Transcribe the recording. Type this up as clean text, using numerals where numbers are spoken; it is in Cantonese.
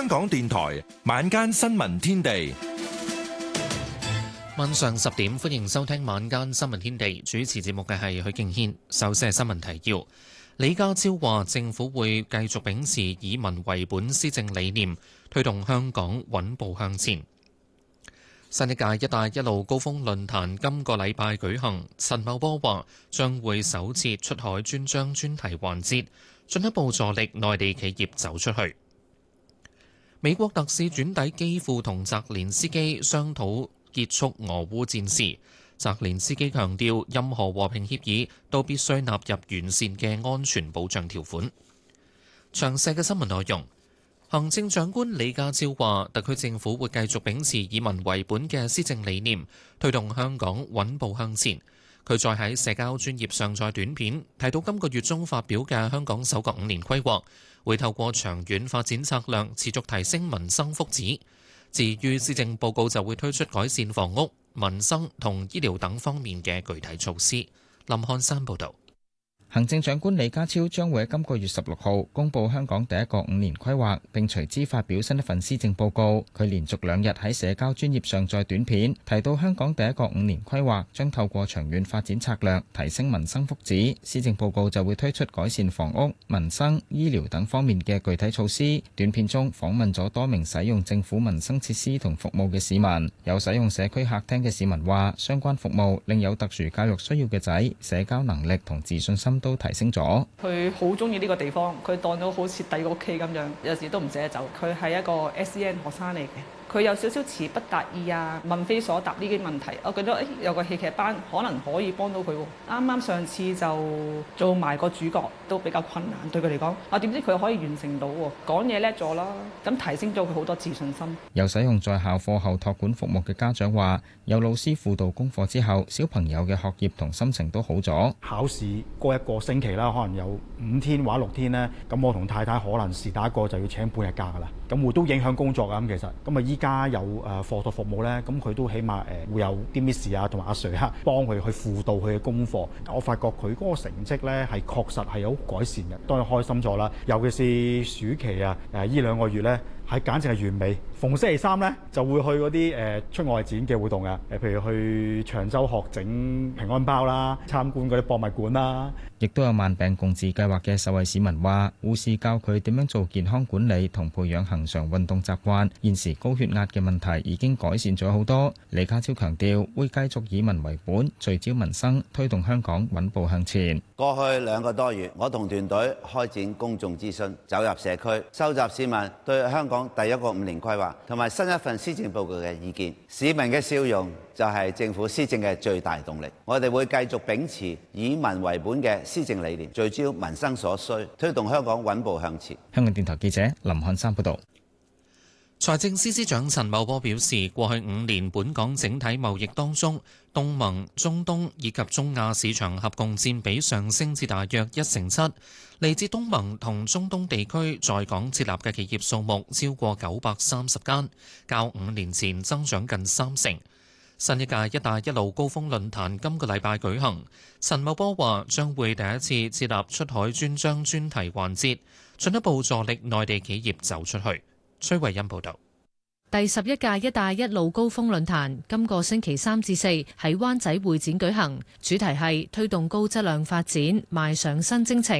香港電台晚間新聞天地， 晚上10點，歡迎收聽晚間新聞天地。主持節目嘅係許敬軒。首先係新聞提要。李家超話，政府會繼續秉持以民為本施政理念，推動香港穩步向前。新一屆「一帶一路」高峰論壇今個禮拜舉行，陳茂波話將會首次出海專章專題環節，進一步助力內地企業走出去。美國特使轉抵基輔同澤連斯基商討結束俄烏戰事。澤連斯基強調，任何和平協議都必須納入完善嘅安全保障條款。詳細嘅新聞內容。行政長官李家超話，特區政府會繼續秉持以民為本嘅施政理念，推動香港穩步向前。佢再喺社交專頁上載短片，提到今個月中發表嘅香港首個5年規劃，會透過長遠發展策略持續提升民生福祉。至於施政報告就會推出改善房屋、民生同醫療等方面嘅具體措施。林漢山報導。 行政長官李家超將會喺今個月16號公布香港第一個5年規劃，並隨之發表新一份施政報告。佢連續2日喺社交專頁上載短片，提到香港第一個5年規劃將透過長遠發展策略提升民生福祉。施政報告就會推出改善房屋、民生、醫療等方面嘅具體措施。短片中訪問咗多名使用政府民生設施同服務嘅市民，有使用社區客廳嘅市民話，相關服務令有特殊教育需要嘅仔社交能力同自信心都提升咗。 佢好中意呢個地方，佢當到好似第二個屋企咁樣，有時都唔捨得走。佢係一個 SEN 學生嚟嘅。佢有少少詞不達意啊，問非所答呢啲問題，我覺得有個戲劇班可能可以幫到佢喎。啱啱上次就做埋個主角都比較困難對佢嚟講，點知佢可以完成到喎，講嘢叻咗啦，咁提升咗佢好多自信心。 有使用在校課後託管服務嘅家長話，有老師輔導功課之後，小朋友嘅學業同心情都好咗。 考試嗰一個星期啦，可能有5天或者6天呢，咁我同太太可能是打一個就要請半日假㗎啦，咁會都影響工作啊。咁其實咁依家有課託服務咧，咁佢都起碼會有啲 Miss 啊同埋阿 Sir 幫佢去輔導佢嘅功課。我發覺佢嗰個成績咧係確實係有改善嘅，當然開心咗啦。尤其是暑期啊，呢2個月咧係簡直係完美。逢星期3咧就會去嗰啲出外展嘅活動啊，譬如去長洲學整平安包啦，參觀嗰啲博物館啦。 亦都有慢病共治計劃嘅受惠市民話，護士教佢點樣做健康管理同培養恆常運動習慣。現時高血壓嘅問題已經改善咗好多。李家超強調會繼續以民為本，聚焦民生，推動香港穩步向前。 過去2個多月，我同團隊開展公眾諮詢，走入社區，收集市民對香港第一個5年規劃同埋新一份施政報告嘅意見。市民嘅笑容就係政府施政嘅最大動力。我哋會繼續秉持以民為本嘅施政理念，聚焦民生所需，推動香港穩步向前。 香港電台記者林漢山報道。 財政司司長陳茂波表示，過去5年本港整體貿易當中，東盟、中東以及中亞市場合共佔比上升至大約1/7。嚟自東盟同中東地區在港設立嘅企業數目超過930間，較5年前增長近3成。新一屆「一帶一路」高峰論壇今個禮拜舉行，陳茂波話將會第一次設立出海專章專題環節，進一步助力內地企業走出去。崔慧欣報道。 第11屆「一帶一路」高峰論壇今個星期3至4喺灣仔會展舉行，主題係推動高質量發展，邁上新征程。